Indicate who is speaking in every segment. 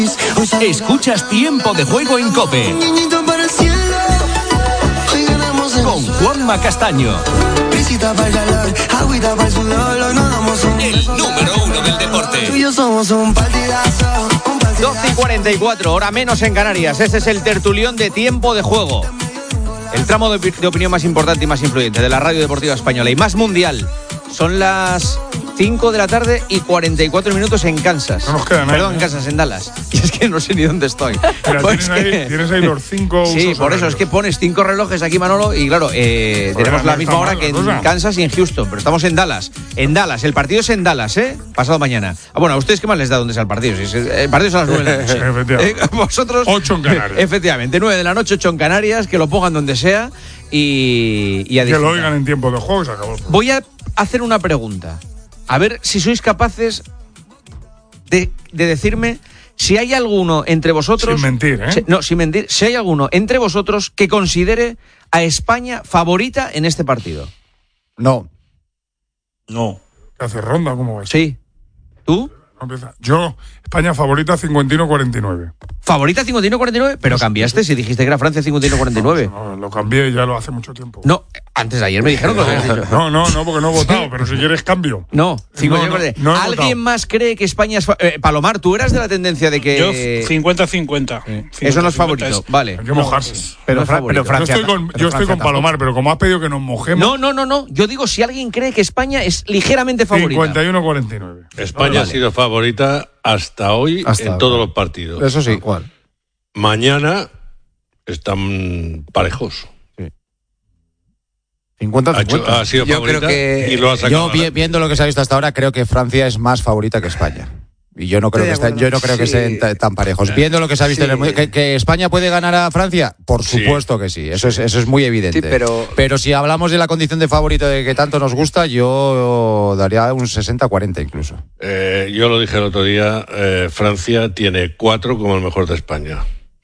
Speaker 1: Escuchas Tiempo de Juego en COPE con Juanma Castaño, el número uno del deporte.
Speaker 2: 12:44, hora menos en Canarias. Este es el tertulión de Tiempo de Juego, el tramo de opinión más importante y más influyente de la radio deportiva española y más mundial. Son las 5 de la tarde y 44 minutos en Kansas.
Speaker 3: No nos queda nada.
Speaker 2: Perdón, en Kansas, en Dallas. Y es que no sé ni dónde estoy.
Speaker 3: Mira,
Speaker 2: Pues
Speaker 3: tienes ahí los 5
Speaker 2: sí,
Speaker 3: usos
Speaker 2: por eso es que pones 5 relojes aquí, Manolo, y claro, tenemos la misma hora que en Kansas y en Houston, pero estamos en Dallas. En Dallas, el partido es en Dallas, pasado mañana. Bueno, ¿a ustedes qué más les da dónde es el partido? Si el partido es a las 9 de la noche.
Speaker 3: Efectivamente.
Speaker 2: Vosotros
Speaker 3: 8 en Canarias.
Speaker 2: Efectivamente, 9 de la noche, 8 en Canarias, que lo pongan donde sea y a
Speaker 3: que
Speaker 2: disfrutar.
Speaker 3: lo oigan en Tiempo de Juego y se acabó.
Speaker 2: Voy a hacer una pregunta. A ver si sois capaces de decirme si hay alguno entre vosotros...
Speaker 3: Sin mentir, ¿eh?
Speaker 2: Sin mentir. Si hay alguno entre vosotros que considere a España favorita en este partido.
Speaker 4: No.
Speaker 3: ¿Qué hace ronda? ¿Cómo va?
Speaker 2: Sí. ¿Tú?
Speaker 3: No empieza. Yo, España favorita 51-49.
Speaker 2: ¿Favorita 51-49? Pero cambiaste si dijiste que era Francia 51-49.
Speaker 3: No, lo cambié y ya lo hace mucho tiempo.
Speaker 2: No, antes de ayer me dijeron que lo habías dicho.
Speaker 3: No, porque no he votado, pero si quieres cambio.
Speaker 2: No, 51-49.
Speaker 3: No he
Speaker 2: ¿Alguien
Speaker 3: votado.
Speaker 2: más cree que España es Palomar, tú eras de la tendencia de que...
Speaker 5: Yo 50-50.
Speaker 2: Eso no es favorito, vale.
Speaker 3: Hay que mojarse.
Speaker 2: Pero Francia...
Speaker 3: Yo estoy con Palomar, pero como has pedido que nos mojemos...
Speaker 2: No. Yo digo si alguien cree que España es ligeramente favorita.
Speaker 3: 51-49.
Speaker 6: España ha sido favorita hasta hoy en todos los partidos.
Speaker 4: Eso sí. ¿Cuál?
Speaker 6: Mañana están parejos.
Speaker 4: 50-50.
Speaker 6: Ha sido
Speaker 4: Yo
Speaker 6: favorita
Speaker 4: creo que
Speaker 6: y lo ha sacado.
Speaker 4: yo viendo lo que se ha visto hasta ahora, creo que Francia es más favorita que España. Y yo no creo que estén tan parejos. Viendo lo que se ha visto en el mundial, ¿que España puede ganar a Francia? Por supuesto que sí. Eso es muy evidente.
Speaker 7: Sí,
Speaker 4: pero si hablamos de la condición de favorito de que tanto nos gusta, yo daría un 60-40 incluso.
Speaker 6: Yo lo dije el otro día, Francia tiene 4 como el mejor de España.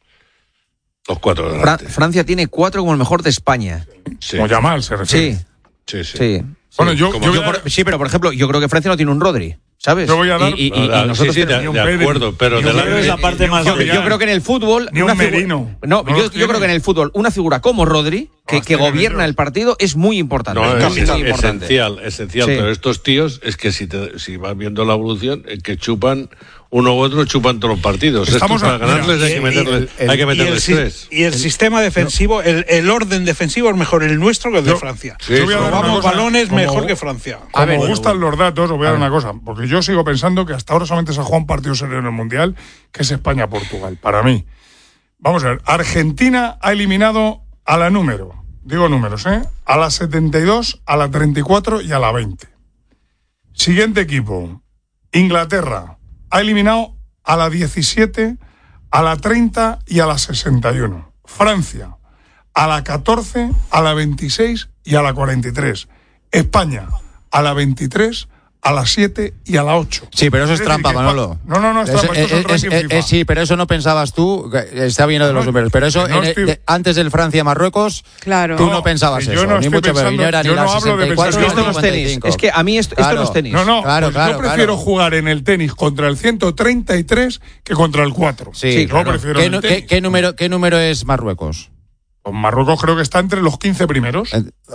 Speaker 6: Los 4 delante.
Speaker 2: Francia tiene 4 como el mejor de España.
Speaker 6: Sí.
Speaker 3: Como Yamal se refiere.
Speaker 2: Sí.
Speaker 3: Bueno,
Speaker 2: Sí, pero por ejemplo, yo creo que Francia no tiene un Rodri, ¿sabes?
Speaker 3: Yo voy a dar...
Speaker 2: y nosotros
Speaker 6: de
Speaker 2: tenemos
Speaker 6: acuerdo, pero de
Speaker 5: es la parte más...
Speaker 2: yo creo que en el fútbol...
Speaker 3: Ni un Merino.
Speaker 2: Yo creo que en el fútbol una figura como Rodri, que gobierna el partido, es muy importante.
Speaker 6: No,
Speaker 2: muy importante.
Speaker 6: esencial,
Speaker 2: Sí.
Speaker 6: pero estos tíos es que si vas viendo la evolución, que chupan uno u otro, chupan todos los partidos.
Speaker 3: Estamos
Speaker 6: Para ganarles hay que meterles tres.
Speaker 5: Y el sistema defensivo, el orden defensivo es mejor el nuestro que el de Francia.
Speaker 6: Sí,
Speaker 3: yo voy a dar una
Speaker 5: Robamos
Speaker 3: cosa,
Speaker 5: balones
Speaker 3: como-
Speaker 5: mejor que Francia.
Speaker 3: Como me gustan los datos, os voy a dar una cosa. Porque yo sigo pensando que hasta ahora solamente se ha jugado un partido serio en el Mundial, que es España-Portugal. Para mí. Vamos a ver. Argentina ha eliminado a la número. Digo números, a la 72, a la 34 y a la 20. Siguiente equipo. Inglaterra ha eliminado a la 17, a la 30 y a la 61. Francia a la 14, a la 26 y a la 43. España a la 23, a la 7 y a la 8.
Speaker 4: Sí, pero eso es trampa,
Speaker 3: decir,
Speaker 4: Manolo.
Speaker 3: No, es trampa. Esto es el ranking FIFA.
Speaker 4: Sí, pero eso no pensabas tú, está bien lo de los números, pero eso
Speaker 3: no estoy-
Speaker 4: antes del Francia-Marruecos,
Speaker 8: Claro.
Speaker 4: tú no pensabas
Speaker 3: que
Speaker 4: eso,
Speaker 3: yo no
Speaker 4: ni
Speaker 3: estoy
Speaker 4: mucho menos,
Speaker 3: pensando-
Speaker 4: no era ni
Speaker 3: yo
Speaker 4: la
Speaker 3: no hablo de
Speaker 4: 64
Speaker 3: pensar-
Speaker 4: ni
Speaker 2: Esto no
Speaker 4: la
Speaker 2: es tenis.
Speaker 4: 55.
Speaker 2: Es que a mí esto no es tenis.
Speaker 3: No,
Speaker 4: Claro,
Speaker 3: pues yo prefiero
Speaker 4: claro.
Speaker 3: jugar en el tenis contra el 133 que contra el 4.
Speaker 4: Sí,
Speaker 3: Yo
Speaker 4: claro.
Speaker 3: prefiero en el tenis.
Speaker 4: ¿Qué número es Marruecos?
Speaker 3: Pues Marruecos creo que está entre los 15 primeros.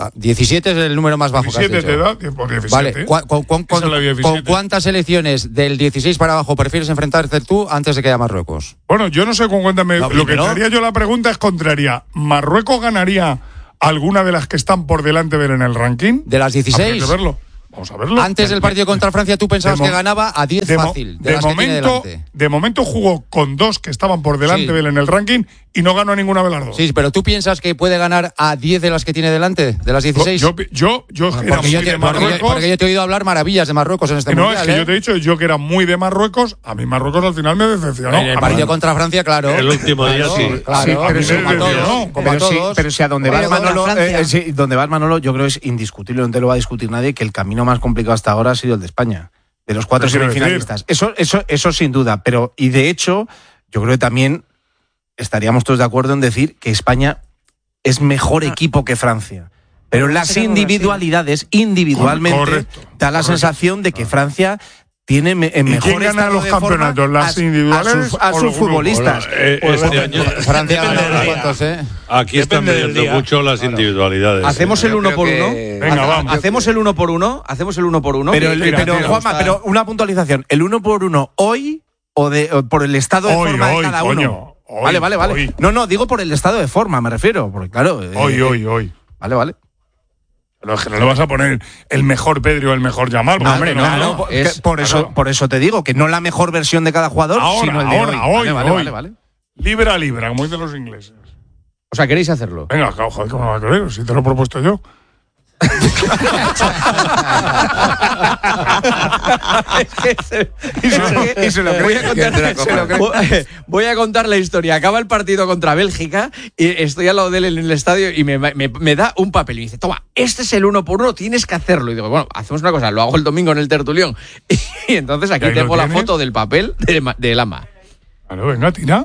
Speaker 4: 17 es el número más bajo
Speaker 3: 17
Speaker 4: que
Speaker 3: te
Speaker 4: has dicho.
Speaker 3: da, por 17.
Speaker 4: Vale,
Speaker 3: Esa es la 17.
Speaker 4: ¿con cuántas selecciones del 16 para abajo prefieres enfrentarte tú antes de que haya Marruecos?
Speaker 3: Bueno, yo no sé con cuántas
Speaker 4: No,
Speaker 3: lo que
Speaker 4: primero-
Speaker 3: te haría yo la pregunta es contraria. ¿Marruecos ganaría alguna de las que están por delante de él en el ranking?
Speaker 4: ¿De las 16?
Speaker 3: Habría que verlo. Vamos a verlo.
Speaker 4: Antes del partido contra Francia tú pensabas
Speaker 3: De mo-
Speaker 4: que ganaba a 10 fácil, de las que tiene delante.
Speaker 3: de momento jugó con 2 que estaban por delante
Speaker 4: Sí.
Speaker 3: de él en el ranking y no ganó a ninguna de las 2.
Speaker 4: Sí, pero tú piensas que puede ganar a 10 de las que tiene delante, de las 16.
Speaker 3: Yo era
Speaker 4: Porque
Speaker 3: muy de Marruecos.
Speaker 4: porque yo te he oído hablar maravillas de Marruecos en este
Speaker 3: No,
Speaker 4: mundial.
Speaker 3: es que yo te he dicho yo que era muy de Marruecos. A mí Marruecos al final me decepcionó.
Speaker 4: En el partido contra Francia, claro.
Speaker 6: El último día sí.
Speaker 4: Claro,
Speaker 3: Sí, pero
Speaker 4: como
Speaker 3: sí,
Speaker 4: a todos,
Speaker 3: no,
Speaker 4: como a todos.
Speaker 7: Pero si a donde vas, Manolo, donde vas, Manolo, yo creo que es indiscutible, no te lo va a discutir nadie, que el camino más complicado hasta ahora ha sido el de España, de los 4
Speaker 3: Pero quiero
Speaker 7: semifinalistas. Eso sin duda, pero y de hecho, yo creo que también estaríamos todos de acuerdo en decir que España es mejor equipo que Francia. Pero las individualidades, individualmente,
Speaker 3: Correcto,
Speaker 7: da la
Speaker 3: correcto.
Speaker 7: sensación de que Francia tiene
Speaker 3: ¿Y
Speaker 7: mejor
Speaker 3: quién gana
Speaker 7: estado
Speaker 3: los
Speaker 7: de forma
Speaker 3: campeonatos? ¿Las individuales
Speaker 7: a
Speaker 3: o
Speaker 7: sus
Speaker 3: los grupos?
Speaker 7: futbolistas.
Speaker 6: Este año
Speaker 4: Francia
Speaker 5: Depende
Speaker 4: gana unos
Speaker 5: del día.
Speaker 4: cuantos, ¿eh?
Speaker 6: aquí están
Speaker 5: Depende del
Speaker 6: midiendo
Speaker 5: día.
Speaker 6: mucho las individualidades.
Speaker 2: ¿Hacemos el 1 por 1?
Speaker 3: Venga, vamos.
Speaker 2: ¿Hacemos el 1 por 1? ¿Hacemos el 1 por 1?
Speaker 7: Pero,
Speaker 3: Tira,
Speaker 7: Juanma, pero una puntualización. ¿El 1 por 1 hoy o por el estado de forma de cada
Speaker 3: coño,
Speaker 7: uno?
Speaker 3: hoy,
Speaker 7: Vale.
Speaker 3: hoy.
Speaker 7: No, digo por el estado de forma, me refiero. Porque claro.
Speaker 3: Hoy.
Speaker 7: Vale.
Speaker 3: Pero es que no le vas a poner el mejor Pedri o el mejor Yamal. porque
Speaker 2: hombre, no. Es-
Speaker 7: por eso te digo que no la mejor versión de cada jugador,
Speaker 3: Ahora,
Speaker 7: sino el de hoy. Vale.
Speaker 3: Libra a libra, como dicen los ingleses.
Speaker 2: O sea, ¿queréis hacerlo?
Speaker 3: Venga, joder, ¿cómo no va a querer? Si te lo he propuesto yo.
Speaker 7: Y se lo
Speaker 2: Voy a
Speaker 7: cree.
Speaker 2: contar, voy a contar la historia. Acaba el partido contra Bélgica y estoy al lado de él en el estadio y me da un papel y me dice, toma, este es el 1 por 1, tienes que hacerlo. Y digo, bueno, hacemos una cosa, lo hago el domingo en el tertulión. Y entonces aquí
Speaker 3: ¿Y ahí
Speaker 2: tengo
Speaker 3: lo
Speaker 2: la
Speaker 3: tienes?
Speaker 2: foto del papel de Lama.
Speaker 3: Claro, venga, tira.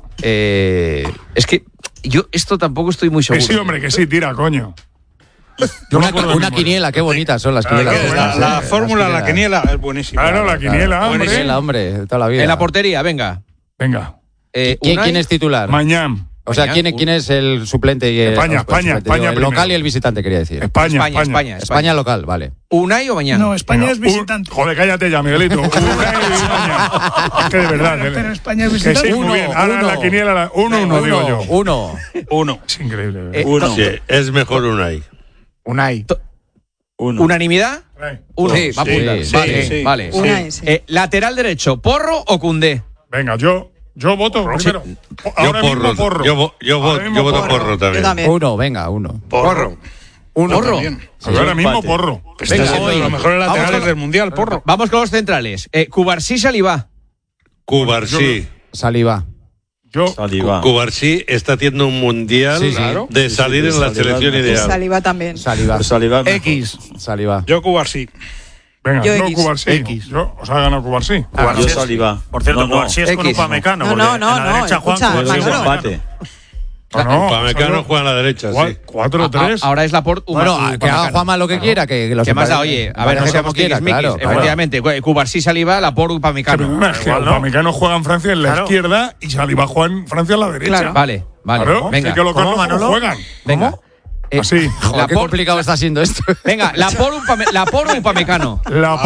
Speaker 2: Es que yo esto tampoco estoy muy
Speaker 3: Que
Speaker 2: seguro.
Speaker 3: sí, hombre, que sí, tira, coño. Yo me acuerdo de
Speaker 4: Una
Speaker 3: memoria.
Speaker 4: quiniela, qué bonitas son las
Speaker 3: Ah,
Speaker 4: quinielas.
Speaker 3: qué
Speaker 4: estas,
Speaker 5: La
Speaker 4: ¿eh?
Speaker 5: fórmula,
Speaker 4: Las
Speaker 5: la quiniela, es buenísima.
Speaker 3: Claro, la quiniela,
Speaker 4: La
Speaker 3: hombre.
Speaker 4: quiniela, hombre, de toda la vida.
Speaker 2: En la portería, venga.
Speaker 3: Venga,
Speaker 2: Unai,
Speaker 4: ¿Quién es titular?
Speaker 3: mañana.
Speaker 4: O sea,
Speaker 2: Mañana.
Speaker 4: ¿quién es el suplente y el
Speaker 3: España,
Speaker 4: suplente,
Speaker 3: España,
Speaker 4: digo,
Speaker 3: España
Speaker 4: el local
Speaker 3: primero.
Speaker 4: y el visitante, quería decir.
Speaker 3: España.
Speaker 4: España local, vale.
Speaker 2: ¿Unai o mañana?
Speaker 8: No, España
Speaker 3: Venga,
Speaker 8: es visitante.
Speaker 3: Joder, cállate ya, Miguelito. Unai y España. Es que de verdad.
Speaker 8: Pero España es
Speaker 3: Que
Speaker 8: visitante.
Speaker 3: sí, muy bien. Ahora la quiniela, 1-1, digo yo.
Speaker 4: Uno.
Speaker 5: Uno.
Speaker 3: Es increíble. ¿verdad?
Speaker 6: Uno. Sí, es mejor Unai.
Speaker 7: Unai.
Speaker 2: ¿Unanimidad? Uno.
Speaker 5: Sí,
Speaker 2: va a apuntar.
Speaker 5: sí,
Speaker 2: vale,
Speaker 5: sí.
Speaker 2: vale.
Speaker 8: Unai, sí.
Speaker 2: Lateral derecho, ¿Porro o Cundé?
Speaker 3: Venga, yo voto primero. Ahora
Speaker 6: Yo
Speaker 3: mismo porro.
Speaker 6: Yo
Speaker 3: Ahora mismo
Speaker 6: voto porro
Speaker 8: Yo
Speaker 6: también.
Speaker 8: también.
Speaker 4: Uno, venga, uno.
Speaker 5: Porro. Uno
Speaker 2: Porro.
Speaker 5: también.
Speaker 3: Ahora mismo porro.
Speaker 5: Está
Speaker 2: Venga,
Speaker 5: siendo de
Speaker 2: hoy.
Speaker 5: los mejores
Speaker 2: Vamos
Speaker 5: laterales
Speaker 2: con-
Speaker 5: del Mundial, Porro.
Speaker 2: Vamos con los centrales. Cubarsí, Salivá.
Speaker 6: Cubarsí.
Speaker 4: Saliva.
Speaker 3: Yo,
Speaker 6: Cubarsí está haciendo un mundial
Speaker 4: Sí, sí.
Speaker 6: de salir en la selección
Speaker 8: Y
Speaker 6: ideal.
Speaker 8: Saliba también.
Speaker 4: Saliva.
Speaker 7: X.
Speaker 4: Saliva.
Speaker 5: Yo Cubarsí.
Speaker 3: venga,
Speaker 8: Yo
Speaker 3: no
Speaker 8: X.
Speaker 3: Cubarsí.
Speaker 7: X.
Speaker 3: Yo, os ha ganado Cubarsí.
Speaker 9: Yo Saliba. Por cierto, Cubarsí es con
Speaker 2: X.
Speaker 9: Upamecano.
Speaker 8: No,
Speaker 9: porque
Speaker 8: no,
Speaker 9: en la
Speaker 8: no,
Speaker 9: derecha Juan
Speaker 8: escucha,
Speaker 9: Cubarsí
Speaker 8: Manolo.
Speaker 9: empate.
Speaker 3: No,
Speaker 6: Upamecano juega a la derecha, sí.
Speaker 3: 4-3.
Speaker 2: Ahora es Laporte.
Speaker 4: Bueno, que haga Juanma lo que quiera, que los
Speaker 2: ¿Qué más da?
Speaker 4: empate-
Speaker 2: Oye, a ver,
Speaker 4: vaya
Speaker 2: no
Speaker 4: como
Speaker 2: seamos
Speaker 4: quiera,
Speaker 2: tiquismiquis.
Speaker 4: claro, claro.
Speaker 2: Efectivamente, Cubarsí, Salivá, Laporte, Upamecano.
Speaker 3: Perdona, es que
Speaker 9: Igual no.
Speaker 3: Upamecano juega en Francia en la
Speaker 9: Claro.
Speaker 3: izquierda y Saliba juega en Francia en la derecha.
Speaker 8: Claro.
Speaker 2: Vale, vale.
Speaker 3: Claro,
Speaker 2: Venga,
Speaker 3: sí que los
Speaker 9: ¿Cómo,
Speaker 3: dos
Speaker 9: Manolo?
Speaker 3: juegan.
Speaker 2: venga.
Speaker 3: Así.
Speaker 4: Joder, qué
Speaker 2: Laporte-
Speaker 4: complicado está siendo esto.
Speaker 2: Venga, Laporte, Upamecano.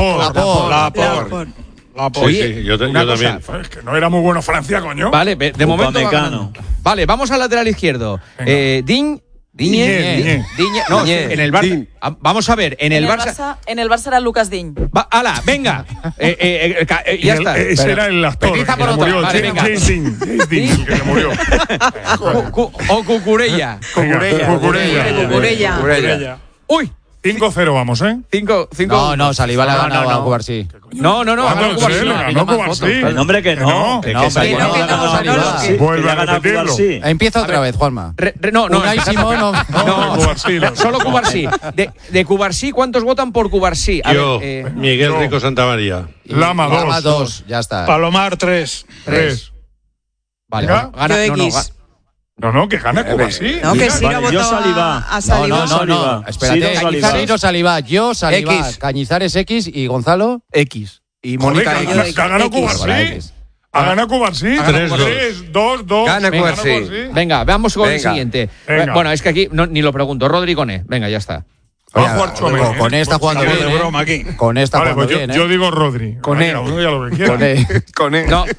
Speaker 3: Laporte.
Speaker 6: Sí,
Speaker 2: Oye,
Speaker 6: sí, yo
Speaker 2: una
Speaker 6: también.
Speaker 2: cosa.
Speaker 3: Es que no era muy bueno Francia, coño.
Speaker 2: Vale, de momento. va
Speaker 9: Upamecano.
Speaker 2: ganando. Vale, vamos al lateral izquierdo.
Speaker 3: Venga. Diñé.
Speaker 2: No, en el Barça. Vamos a ver, en el Barça.
Speaker 10: En el Barça era Lucas Diñ.
Speaker 2: ¡Hala, venga! Ya está.
Speaker 3: Ese era el actor.
Speaker 2: Empieza
Speaker 3: que
Speaker 2: por
Speaker 3: se
Speaker 2: otra.
Speaker 3: murió.
Speaker 2: Vale, venga.
Speaker 3: James Dean, que se murió.
Speaker 2: O Cucurella.
Speaker 3: Cucurella.
Speaker 2: ¡Uy!
Speaker 3: 5-0 vamos, ¿eh?
Speaker 2: 5.
Speaker 4: No, Saliva le ha ganado a Cubarsí.
Speaker 2: No, ha ganado
Speaker 3: ¿Cuándo
Speaker 2: Cubarsí.
Speaker 3: le ganó Cubarsí?
Speaker 9: El nombre que no.
Speaker 3: Que
Speaker 4: no, hombre,
Speaker 9: Saliba
Speaker 4: que no,
Speaker 9: ha ganado
Speaker 4: no,
Speaker 9: Saliba.
Speaker 4: no,
Speaker 9: Sí,
Speaker 3: vuelve
Speaker 9: que le
Speaker 3: a
Speaker 9: ha ganado
Speaker 3: repetirlo.
Speaker 9: Cubarsí.
Speaker 4: Empieza otra vez, Juanma.
Speaker 2: No,
Speaker 4: Unai Simón, no.
Speaker 3: No, Cubarsí.
Speaker 2: Solo Cubarsí. De Cubarsí, ¿cuántos votan por Cubarsí? A
Speaker 6: Yo,
Speaker 2: ver,
Speaker 6: Miguel
Speaker 3: yo.
Speaker 6: Rico Santamaría.
Speaker 3: Lama 2.
Speaker 4: 2, ya está.
Speaker 5: Palomar 3.
Speaker 3: 3.
Speaker 2: vale,
Speaker 3: Venga.
Speaker 2: gana.
Speaker 8: Yo
Speaker 2: No,
Speaker 8: X.
Speaker 3: No, que gana Cubarsí.
Speaker 8: No, que sí,
Speaker 9: Vale,
Speaker 8: que
Speaker 9: yo
Speaker 8: votó
Speaker 9: Saliba.
Speaker 8: a
Speaker 4: No,
Speaker 8: Saliba.
Speaker 4: no, no,
Speaker 9: Saliba.
Speaker 4: espérate.
Speaker 9: Ciro Saliba.
Speaker 4: Ciro Saliba, yo Saliba,
Speaker 7: X.
Speaker 4: Cañizares X y Gonzalo.
Speaker 7: X. Y
Speaker 3: Joder,
Speaker 7: Mónica
Speaker 3: que
Speaker 7: X.
Speaker 3: ha ganado
Speaker 8: X.
Speaker 3: Cubarsí.
Speaker 4: Para X.
Speaker 3: ¿Ha ganado Cubarsí?
Speaker 6: 3-2.
Speaker 3: 2-2.
Speaker 1: Gana Cubarsí.
Speaker 2: Venga, vamos con el
Speaker 1: Venga.
Speaker 2: siguiente.
Speaker 3: Venga.
Speaker 2: Bueno, es que aquí ni lo pregunto. Rodri Coné. Venga, ya está.
Speaker 3: Va a jugar Chouameni,
Speaker 4: Con esta jugando
Speaker 5: Estamos
Speaker 4: bien,
Speaker 5: de
Speaker 4: ¿eh?
Speaker 5: broma aquí.
Speaker 4: Con esta
Speaker 3: Vale,
Speaker 4: jugando
Speaker 3: pues
Speaker 4: bien,
Speaker 3: yo
Speaker 4: ¿eh?
Speaker 3: digo Rodri.
Speaker 7: Con
Speaker 3: Cada uno diga lo que quiera.
Speaker 4: Con E.
Speaker 2: No,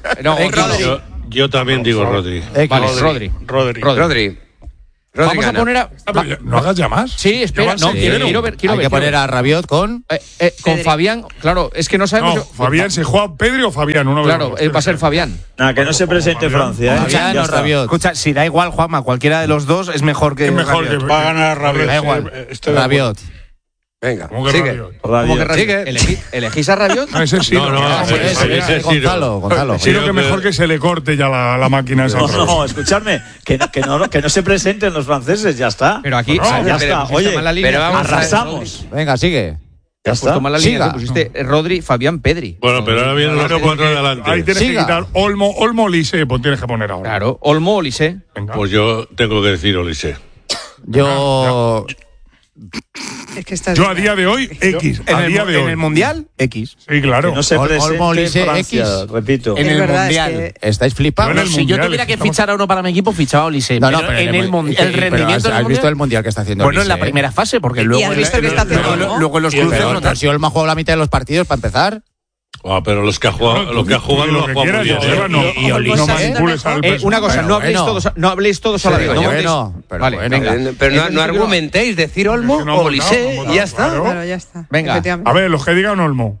Speaker 6: Yo también digo Rodri.
Speaker 4: X.
Speaker 2: Vale, Rodri.
Speaker 1: Rodri.
Speaker 2: Vamos a poner a.
Speaker 3: Pero ya, no hagas ya más.
Speaker 2: Sí, espera,
Speaker 3: Ya
Speaker 2: no,
Speaker 3: van
Speaker 2: quiero
Speaker 3: 6-0.
Speaker 2: ver.
Speaker 4: Hay que poner a Rabiot con...
Speaker 2: Con Fabián, claro, es que no sabemos.
Speaker 3: No, Fabián, si juega Pedri o Fabián, uno de
Speaker 2: Claro,
Speaker 3: los dos.
Speaker 2: va a ser Fabián.
Speaker 9: Nada, que no se presente Francia, ¿eh?
Speaker 4: Fabián
Speaker 9: Ya
Speaker 4: o
Speaker 9: está.
Speaker 4: Rabiot.
Speaker 7: Escucha, si da igual, Juanma, cualquiera de los dos es mejor que.
Speaker 3: Es mejor
Speaker 7: Rabiot.
Speaker 3: que.
Speaker 5: Va a ganar Rabiot.
Speaker 7: Da igual.
Speaker 5: Estoy de acuerdo.
Speaker 4: Rabiot.
Speaker 1: Venga,
Speaker 3: ¿Cómo que
Speaker 1: sigue.
Speaker 3: Rabiot?
Speaker 2: ¿Cómo que
Speaker 9: Rabiot.
Speaker 2: Rabiot? ¿Elegís a Rabiot?
Speaker 3: No, ese sí.
Speaker 6: No, ese es Ciro.
Speaker 4: Gonzalo.
Speaker 3: Sí, que mejor que se le corte ya la máquina esa.
Speaker 9: No, escuchadme, que no se presenten los franceses, ya está.
Speaker 2: Pero aquí.
Speaker 3: No,
Speaker 9: ya
Speaker 2: pero
Speaker 9: está.
Speaker 2: pusiste
Speaker 9: Oye,
Speaker 2: mal la línea.
Speaker 1: pero vamos a-
Speaker 9: arrasamos.
Speaker 4: Venga, sigue.
Speaker 9: Ya
Speaker 2: Has puesto
Speaker 9: está.
Speaker 2: mal la línea.
Speaker 4: Siga.
Speaker 2: que pusiste Rodri, Fabián, Pedri.
Speaker 6: Bueno, pero ahora vienen los
Speaker 3: Claro,
Speaker 6: cuatro
Speaker 3: porque
Speaker 6: delante.
Speaker 3: Ahí tienes
Speaker 4: Siga.
Speaker 3: que quitar Olmo, Lise, pues tienes que poner ahora.
Speaker 2: Claro, Olmo, Olise.
Speaker 3: Venga.
Speaker 6: Pues yo tengo que decir Olise.
Speaker 4: Yo...
Speaker 8: Es que estás
Speaker 3: Yo a día de hoy, X. A día de hoy.
Speaker 7: En el Mundial, X.
Speaker 3: Sí, claro.
Speaker 9: Que no se presente
Speaker 4: Olmo, Olise,
Speaker 9: Francia,
Speaker 4: X.
Speaker 9: repito.
Speaker 7: En
Speaker 8: Es
Speaker 7: el
Speaker 8: verdad,
Speaker 7: Mundial.
Speaker 8: es
Speaker 4: ¿Estáis flipando?
Speaker 3: No, en el
Speaker 7: Si yo
Speaker 3: Mundial,
Speaker 7: tuviera que
Speaker 3: estamos-
Speaker 7: fichar a uno para mi equipo, fichaba a Olise.
Speaker 4: No, no,
Speaker 7: pero
Speaker 4: pero
Speaker 7: en el Mundial. El
Speaker 4: pero
Speaker 7: rendimiento
Speaker 4: ¿has
Speaker 7: del
Speaker 4: visto el
Speaker 7: Mundial?
Speaker 4: Mundial que está haciendo
Speaker 7: Bueno, en la
Speaker 4: Olise,
Speaker 7: primera fase, porque luego.
Speaker 8: has visto que está haciendo, ¿no?
Speaker 7: luego en los cruces.
Speaker 4: Pero,
Speaker 7: no tanto.
Speaker 4: si Olmo ha jugado la mitad de los partidos para empezar.
Speaker 6: Pero los que ha jugado, lo que ha jugado
Speaker 3: lo
Speaker 6: lo ha
Speaker 3: que
Speaker 6: jugado muy
Speaker 3: quieras,
Speaker 6: bien.
Speaker 3: Seba, no,
Speaker 4: Y Olise,
Speaker 3: no manipules al
Speaker 2: Una cosa,
Speaker 4: Pero
Speaker 2: no habléis
Speaker 4: bueno.
Speaker 2: todos, no habléis todos a la vez.
Speaker 4: Pero
Speaker 2: No
Speaker 4: bueno,
Speaker 2: montéis-
Speaker 4: pero
Speaker 2: vale,
Speaker 4: bueno.
Speaker 2: venga.
Speaker 10: Pero no
Speaker 2: Entonces,
Speaker 10: argumentéis, decir Olmo
Speaker 3: Es que no
Speaker 10: o
Speaker 3: hemos
Speaker 10: Olise
Speaker 3: votado,
Speaker 10: y ya está.
Speaker 3: claro.
Speaker 8: Claro, ya está.
Speaker 2: Venga.
Speaker 8: Efectivamente.
Speaker 3: A ver, los que digan Olmo.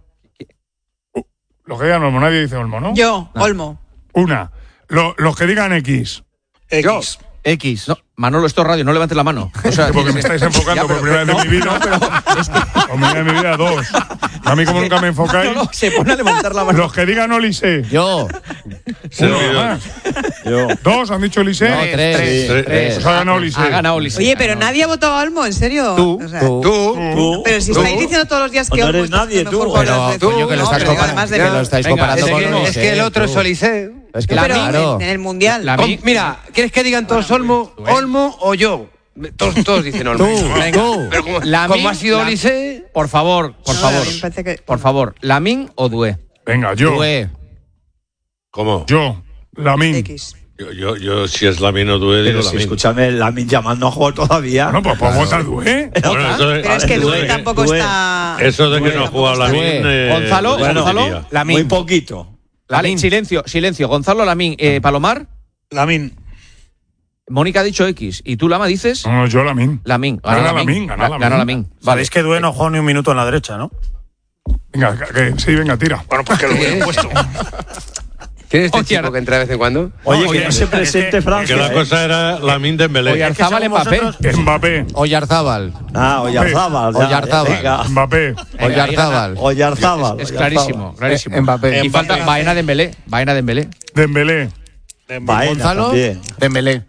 Speaker 3: Los que digan Olmo, nadie dice Olmo, ¿no?
Speaker 8: Yo, Olmo.
Speaker 3: Una. Los que digan X.
Speaker 5: X.
Speaker 7: X.
Speaker 2: No, Manolo, esto es radio, no levantes la mano. O sea,
Speaker 3: Porque me estáis enfocando por primera vez en mi vida. Por primera vez en mi vida, dos. A mí como nunca me enfocáis.
Speaker 2: No, se pone a levantar la mano.
Speaker 3: Los que digan Olise.
Speaker 4: Yo.
Speaker 3: Uno más. Dos han dicho Olise.
Speaker 4: No, tres.
Speaker 3: Pues ha ganado Olise.
Speaker 2: Ha ganado Olise.
Speaker 8: Oye, pero nadie ha votado a Olmo, ¿en serio?
Speaker 2: Tú.
Speaker 8: O sea,
Speaker 10: Tú.
Speaker 8: Pero si estáis diciendo todos los días que
Speaker 9: No
Speaker 8: Olmo
Speaker 9: eres
Speaker 8: está
Speaker 9: nadie,
Speaker 8: haciendo
Speaker 9: tú.
Speaker 8: mejor jugador
Speaker 4: Pero,
Speaker 8: de
Speaker 4: coño, que lo
Speaker 8: no,
Speaker 4: estás
Speaker 8: pero digo,
Speaker 4: comparando,
Speaker 8: además de
Speaker 4: que
Speaker 8: mí.
Speaker 4: lo estáis
Speaker 2: Venga,
Speaker 4: comparando
Speaker 10: Es
Speaker 4: con
Speaker 10: que,
Speaker 4: Olise.
Speaker 10: es que el otro es Olise.
Speaker 4: Es que
Speaker 8: No, pero
Speaker 4: claro.
Speaker 8: en el Mundial.
Speaker 2: La-
Speaker 10: Mira, ¿quieres que digan todos Olmo o yo? Todos dicen Olmo.
Speaker 2: Venga,
Speaker 4: tú.
Speaker 10: Pero como
Speaker 2: Lamin,
Speaker 10: ha sido
Speaker 2: la-
Speaker 10: Olise,
Speaker 2: Por favor,
Speaker 8: No, me parece que-
Speaker 2: por favor, Lamin o Doué.
Speaker 3: Venga, yo.
Speaker 4: Due.
Speaker 6: ¿Cómo?
Speaker 3: Yo. Lamin.
Speaker 8: X.
Speaker 6: Yo si es Lamin o Due, digo
Speaker 9: Pero si
Speaker 6: Lamin.
Speaker 9: escúchame, Lamin Yamal no ha jugado todavía.
Speaker 3: Bueno, pues podemos votar Due.
Speaker 6: Bueno, eso de-
Speaker 8: Pero es que
Speaker 6: eso
Speaker 8: Due
Speaker 6: de
Speaker 8: tampoco
Speaker 9: Due.
Speaker 8: está.
Speaker 6: Eso de que
Speaker 8: Due
Speaker 6: no ha
Speaker 8: tampoco
Speaker 6: jugado
Speaker 8: está.
Speaker 6: Lamin.
Speaker 2: Gonzalo,
Speaker 6: lo
Speaker 2: Gonzalo.
Speaker 6: discutiría.
Speaker 7: Lamin.
Speaker 9: Muy poquito.
Speaker 2: Vale, silencio. Gonzalo, Lamin, Palomar.
Speaker 5: Lamin.
Speaker 2: Mónica ha dicho X. ¿Y tú, Lama, dices?
Speaker 3: No, yo Lamin.
Speaker 2: Lamin.
Speaker 3: Gana Lamin, gana Lamin.
Speaker 2: Gana Lamin. Vale.
Speaker 11: Sabéis que Due no jugó ni un minuto en la derecha, ¿no?
Speaker 3: Venga, sí, venga, tira.
Speaker 5: Bueno, pues que lo hubieran puesto.
Speaker 10: ¿quién es este
Speaker 2: Hostia.
Speaker 10: chico que entra de vez en cuando?
Speaker 9: Oye, que no se presente
Speaker 6: Que
Speaker 9: Francia.
Speaker 6: la cosa era Lamin Dembélé.
Speaker 2: Oyarzábal, Mbappé.
Speaker 3: Mbappé.
Speaker 4: Oyarzábal.
Speaker 9: Oyarzábal.
Speaker 4: Oyarzábal.
Speaker 3: Mbappé.
Speaker 4: Oyarzábal.
Speaker 9: Oyarzábal.
Speaker 2: Es clarísimo, clarísimo.
Speaker 4: Mbappé.
Speaker 2: Y falta Baena Dembélé.
Speaker 3: Dembélé.
Speaker 9: Baena
Speaker 4: Gonzalo.
Speaker 9: también.
Speaker 7: Dembélé.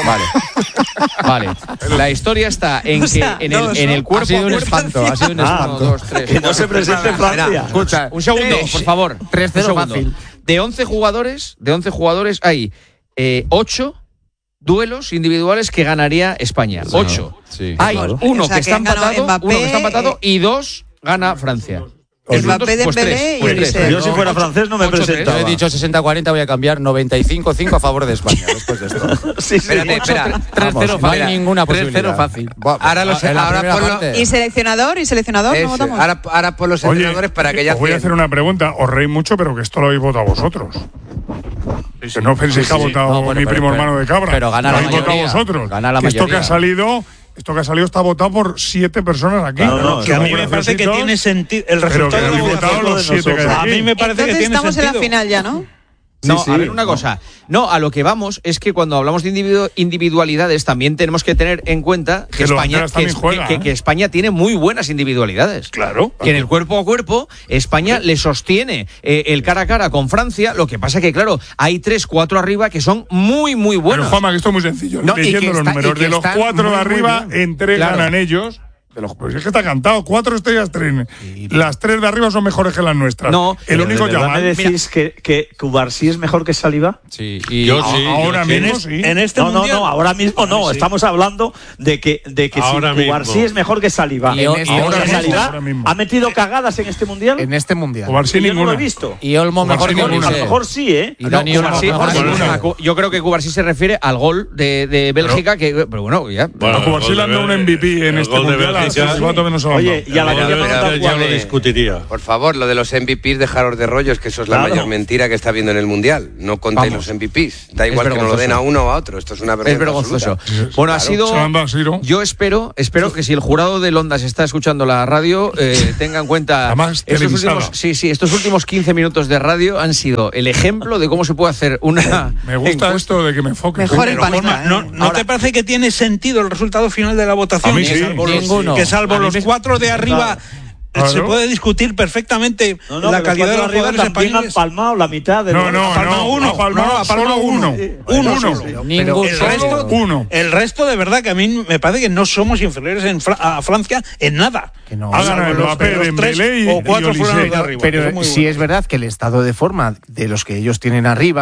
Speaker 2: Vale. La historia está en
Speaker 8: O
Speaker 2: que
Speaker 8: sea,
Speaker 2: en
Speaker 8: dos,
Speaker 2: el
Speaker 8: ¿no?
Speaker 2: cuerpo
Speaker 4: Ha sido un
Speaker 2: a cuerpo.
Speaker 4: espanto. Ha sido un
Speaker 9: Ah,
Speaker 2: Uno,
Speaker 4: espanto.
Speaker 2: dos, tres.
Speaker 9: Que no se presente Francia.
Speaker 7: Escucha,
Speaker 2: Un segundo, por favor.
Speaker 7: 3-0
Speaker 2: Un segundo.
Speaker 7: fácil.
Speaker 2: De 11 jugadores hay 8 duelos individuales que ganaría España. 8.
Speaker 4: Sí,
Speaker 2: Hay
Speaker 4: claro.
Speaker 2: uno,
Speaker 8: O sea,
Speaker 2: que está
Speaker 8: que han ganado
Speaker 2: empatado,
Speaker 8: Mbappé,
Speaker 2: uno que está empatado y 2 gana Francia.
Speaker 8: Mbappé,
Speaker 2: Pues
Speaker 8: Dembélé
Speaker 2: tres,
Speaker 8: y
Speaker 2: pues tres.
Speaker 8: Olise.
Speaker 9: Yo si fuera francés no me
Speaker 2: 8-3.
Speaker 4: Yo
Speaker 9: presentaba.
Speaker 4: he dicho 60-40, voy a cambiar 95-5 a favor de España después de esto.
Speaker 9: Sí, sí.
Speaker 10: Espérate, espera.
Speaker 7: 3-0
Speaker 4: Vamos, no hay
Speaker 7: fácil.
Speaker 4: ninguna
Speaker 7: 3-0
Speaker 4: posibilidad.
Speaker 7: fácil.
Speaker 4: Buah,
Speaker 10: Ahora los-
Speaker 4: en la
Speaker 10: ahora
Speaker 4: primera
Speaker 10: ponlo-
Speaker 4: parte.
Speaker 8: ¿Y seleccionador? ¿No
Speaker 10: Ese.
Speaker 8: votamos?
Speaker 10: Ahora por los
Speaker 3: Oye,
Speaker 10: entrenadores para que ya
Speaker 3: os voy a hacer una pregunta. Os reís mucho, pero que esto lo habéis votado vosotros. Que no penséis que ha votado
Speaker 4: No, bueno,
Speaker 3: mi primo
Speaker 4: pero-
Speaker 3: hermano de cabra.
Speaker 4: pero gana
Speaker 3: Lo
Speaker 4: la
Speaker 3: habéis votado
Speaker 4: mayoría.
Speaker 3: vosotros.
Speaker 4: Gana la
Speaker 3: Que esto que
Speaker 4: mayoría.
Speaker 3: ha salido está votado por 7 personas aquí.
Speaker 9: No,
Speaker 5: Que a mí
Speaker 3: Somos
Speaker 5: me parece que
Speaker 3: graciositos,
Speaker 5: tiene sentido. El
Speaker 3: pero que
Speaker 5: resultado de la
Speaker 3: habéis votado
Speaker 5: votación.
Speaker 3: los 7 que hay
Speaker 5: A
Speaker 3: aquí.
Speaker 5: mí me parece que
Speaker 8: Entonces
Speaker 5: tiene
Speaker 8: estamos en la
Speaker 5: sentido.
Speaker 8: final ya, ¿no?
Speaker 2: No,
Speaker 9: Sí,
Speaker 2: a
Speaker 9: sí.
Speaker 2: ver una cosa. No, a lo que vamos es que cuando hablamos de individualidades también tenemos que tener en cuenta que
Speaker 3: Que los
Speaker 2: España,
Speaker 3: delanteros también juegan,
Speaker 2: que España tiene muy buenas individualidades.
Speaker 5: Claro.
Speaker 2: Que en el cuerpo a cuerpo España le sostiene el cara a cara con Francia. Lo que pasa que, claro, hay 3, 4 arriba que son muy, muy
Speaker 3: Pero
Speaker 2: buenos.
Speaker 3: Juanma, que esto es muy sencillo.
Speaker 7: No, y
Speaker 3: Leyendo
Speaker 7: que
Speaker 3: los
Speaker 7: está-
Speaker 3: números
Speaker 7: y que
Speaker 3: de los
Speaker 7: están
Speaker 3: 4 de
Speaker 7: muy, muy
Speaker 3: arriba,
Speaker 7: bien.
Speaker 3: en 3
Speaker 2: Claro.
Speaker 3: ganan ellos. Pues es que está cantado. 4 estrellas, 3. Las 3 de arriba son mejores que las nuestras.
Speaker 2: No,
Speaker 3: el
Speaker 9: Pero
Speaker 3: único
Speaker 9: ¿de verdad
Speaker 3: Yamal.
Speaker 9: ¿Me decís que Cubarsí es mejor que Saliba?
Speaker 4: Sí, y
Speaker 6: Yo sí.
Speaker 3: Ahora
Speaker 6: yo sí.
Speaker 3: mismo sí.
Speaker 5: En este
Speaker 9: No,
Speaker 5: mundial.
Speaker 9: ahora mismo no.
Speaker 5: Sí.
Speaker 9: Estamos hablando de que
Speaker 6: Ahora
Speaker 9: si Cubarsí
Speaker 6: mismo.
Speaker 9: es mejor que Saliba.
Speaker 4: Y
Speaker 9: Ahora
Speaker 4: mismo,
Speaker 9: Saliba
Speaker 3: ahora mismo.
Speaker 9: ha metido cagadas en este mundial.
Speaker 7: En este mundial.
Speaker 3: Cubarsí
Speaker 9: Yo no lo
Speaker 3: ninguna.
Speaker 9: he visto.
Speaker 4: y Olmo mejor que
Speaker 3: Cubarsí
Speaker 9: A lo
Speaker 3: ninguna.
Speaker 9: mejor sí, ¿eh?
Speaker 4: Y Dani Olmo
Speaker 2: Cubarsí-
Speaker 4: mejor que
Speaker 3: ninguna.
Speaker 4: Olmo.
Speaker 2: yo creo que Cubarsí se refiere al gol de Bélgica, pero bueno, ya.
Speaker 6: Bueno,
Speaker 3: A Cubarsí le han dado un MVP en
Speaker 6: el
Speaker 3: este
Speaker 6: gol de
Speaker 3: mundial. A
Speaker 6: Bélgica-
Speaker 3: Saliba todavía no se lo han
Speaker 9: Oye,
Speaker 3: dado.
Speaker 9: y a la
Speaker 6: El gol de
Speaker 9: Copa
Speaker 6: Bélgica
Speaker 9: no
Speaker 6: ya lo
Speaker 9: juega-
Speaker 6: discutiría.
Speaker 10: Por favor, lo de los MVPs dejaros de rollos, que eso es la
Speaker 9: Claro.
Speaker 10: mayor mentira que está habiendo en el Mundial. No contéis
Speaker 2: Vamos.
Speaker 10: los MVPs. Da igual que nos lo
Speaker 2: vergonzoso.
Speaker 10: den a uno o a otro. Esto es una vergüenza
Speaker 2: Es vergonzoso.
Speaker 10: absoluta.
Speaker 2: Bueno, ha
Speaker 10: Claro.
Speaker 2: sido.
Speaker 3: Se lo han dado a Siro.
Speaker 2: Yo espero que si el jurado de Ondas está escuchando la radio, tenga en cuenta.
Speaker 3: Además, televisada.
Speaker 2: Estos últimos 15 minutos de radio han sido el ejemplo de cómo se puede hacer una.
Speaker 3: Me gusta esto de que me enfoque.
Speaker 8: Mejor el
Speaker 5: Pero,
Speaker 8: panista.
Speaker 5: Juanma, ¿no te parece que tiene sentido el resultado final de la votación?
Speaker 3: A mí
Speaker 5: Que
Speaker 3: sí.
Speaker 5: salvo los-
Speaker 4: Ninguno.
Speaker 5: Que salvo
Speaker 4: A mí
Speaker 5: los
Speaker 4: me-
Speaker 5: 4 de arriba.
Speaker 3: Claro.
Speaker 5: Se puede discutir perfectamente
Speaker 9: No, no,
Speaker 5: la
Speaker 9: pero
Speaker 5: calidad de
Speaker 9: cuatro
Speaker 5: los
Speaker 9: arriba
Speaker 5: jugadores
Speaker 9: también han
Speaker 5: españoles.
Speaker 9: palmado la mitad de
Speaker 3: No, no,
Speaker 5: Ha palmado
Speaker 3: no.
Speaker 5: uno.
Speaker 3: Ha palmado
Speaker 5: No, ha palmado
Speaker 3: solo
Speaker 5: uno.
Speaker 3: uno.
Speaker 5: Uno
Speaker 3: Uno.
Speaker 5: solo.
Speaker 4: Ninguno.
Speaker 5: El resto,
Speaker 3: Uno.
Speaker 5: el resto de verdad que a mí me parece que no somos inferiores a Francia en nada.
Speaker 7: Que no.
Speaker 3: Ha
Speaker 5: Salvo
Speaker 3: ganado
Speaker 5: los-
Speaker 3: Mbappé,
Speaker 5: los tres
Speaker 3: Dembélé y
Speaker 5: o 4
Speaker 3: Olise.
Speaker 5: fueron los de arriba.
Speaker 7: Pero
Speaker 5: Eso es muy
Speaker 7: sí
Speaker 5: bueno.
Speaker 7: es verdad que el estado de forma de los que ellos tienen arriba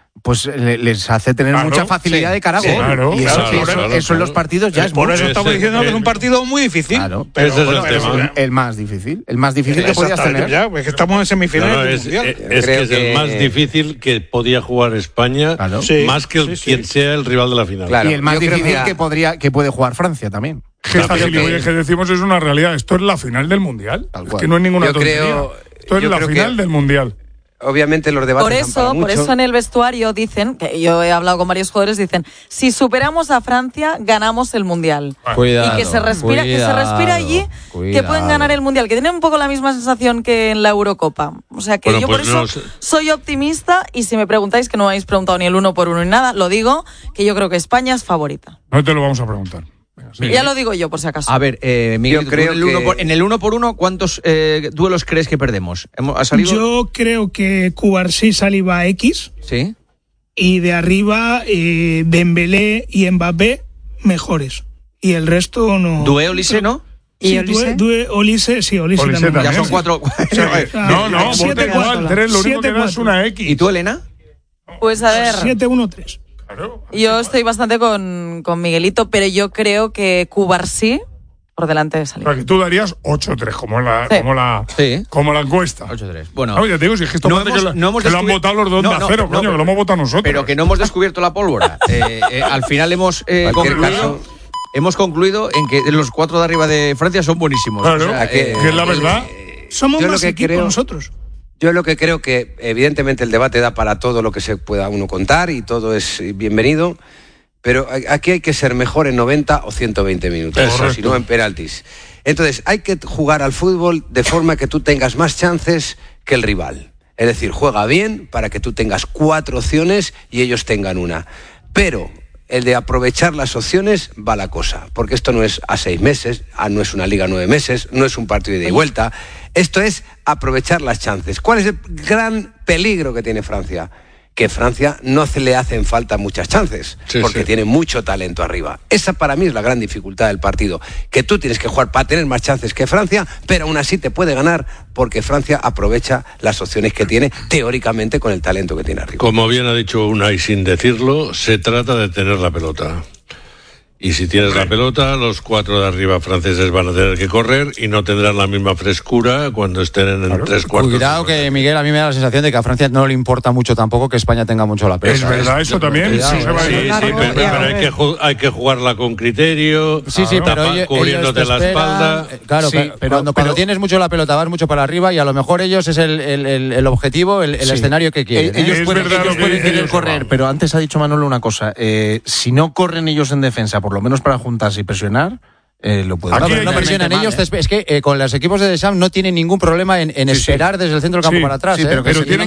Speaker 7: pues les hace tener mucha facilidad de cara a gol. Y eso en los partidos ya es
Speaker 5: por
Speaker 7: mucho.
Speaker 5: eso estamos diciendo que es un partido muy difícil.
Speaker 7: Claro,
Speaker 6: pero
Speaker 7: ese
Speaker 6: bueno,
Speaker 7: es el tema. El más difícil que podías tener.
Speaker 5: Ya, pues que estamos en semifinales del Mundial.
Speaker 6: Es que es el más difícil que podía jugar España, más que quien sea el rival de la final.
Speaker 7: Claro. Y el más difícil que puede jugar Francia también.
Speaker 3: Esta gilipollez que decimos es una realidad. Esto es la final del Mundial. Es que no es ninguna tontería. Esto es la final del Mundial.
Speaker 10: Obviamente los debates
Speaker 12: por eso en el vestuario dicen, que yo he hablado con varios jugadores, dicen, si superamos a Francia, ganamos el Mundial.
Speaker 4: Cuidado,
Speaker 12: y que se respira allí que pueden ganar el Mundial, que tienen un poco la misma sensación que en la Eurocopa. O sea que yo por eso soy optimista, y si me preguntáis, que no me habéis preguntado ni el 1 por 1 ni nada, lo digo, que yo creo que España es favorita.
Speaker 3: No te lo vamos a preguntar.
Speaker 12: Ya lo digo yo, por si acaso.
Speaker 2: A ver, Miguel,
Speaker 10: yo creo
Speaker 2: en el 1 por 1, ¿cuántos duelos crees que perdemos? ¿Ha salido?
Speaker 13: Yo creo que Cubarsí, Saliba, X.
Speaker 2: Sí.
Speaker 13: Y de arriba, Dembélé y Mbappé, mejores. Y el resto no.
Speaker 2: Due, Olise, ¿no?
Speaker 13: Sí, Olise también.
Speaker 2: Ya son 4.
Speaker 3: No, vote igual. 3, lo único que da es una X.
Speaker 2: ¿Y tú, Elena?
Speaker 12: Pues a ver.
Speaker 13: 7-1-3.
Speaker 12: Yo estoy bastante con Miguelito, pero yo creo que Cubarsí por delante de Saliba.
Speaker 3: O sea, que tú darías 8-3, como la encuesta.
Speaker 2: 8-3. Bueno,
Speaker 3: ya te digo, si es que esto parece que lo han votado los dos de acero, coño, que lo hemos votado nosotros.
Speaker 2: Pero que no hemos descubierto la pólvora. Al final hemos concluido en que los 4 de arriba de Francia son buenísimos.
Speaker 3: Claro, que es la verdad.
Speaker 13: Somos más equipo nosotros.
Speaker 10: Yo lo que creo que, evidentemente, el debate da para todo lo que se pueda uno contar y todo es bienvenido, pero aquí hay que ser mejor en 90 o 120 minutos, si no en penaltis. Entonces, hay que jugar al fútbol de forma que tú tengas más chances que el rival. Es decir, juega bien para que tú tengas 4 opciones y ellos tengan una. Pero el de aprovechar las opciones va la cosa, porque esto no es a 6 meses, no es una liga a 9 meses, no es un partido de ida y vuelta. Esto es aprovechar las chances. ¿Cuál es el gran peligro que tiene Francia? Que Francia no le hacen falta muchas chances, porque tiene mucho talento arriba. Esa para mí es la gran dificultad del partido, que tú tienes que jugar para tener más chances que Francia, pero aún así te puede ganar porque Francia aprovecha las opciones que tiene teóricamente con el talento que tiene arriba.
Speaker 6: Como bien ha dicho Unai sin decirlo, se trata de tener la pelota. Y si tienes la pelota, los 4 de arriba franceses van a tener que correr y no tendrán la misma frescura cuando estén en 3 cuartos.
Speaker 4: Cuidado que, Miguel, a mí me da la sensación de que a Francia no le importa mucho tampoco que España tenga mucho la pelota.
Speaker 3: Es verdad, eso también.
Speaker 6: Pero hay que jugarla con criterio,
Speaker 4: pero
Speaker 6: cubriéndote la espalda.
Speaker 4: Claro, pero cuando tienes mucho la pelota vas mucho para arriba y a lo mejor ellos es el objetivo, el escenario que quieren.
Speaker 7: Ellos pueden querer correr, pero antes ha dicho Manolo una cosa. Si no corren ellos en defensa, por lo menos para juntarse y presionar, lo pueden hacer.
Speaker 4: No presionan ellos. Es que con los equipos de Deschamps no tienen ningún problema en esperar desde el centro del campo para atrás.
Speaker 3: Pero tienen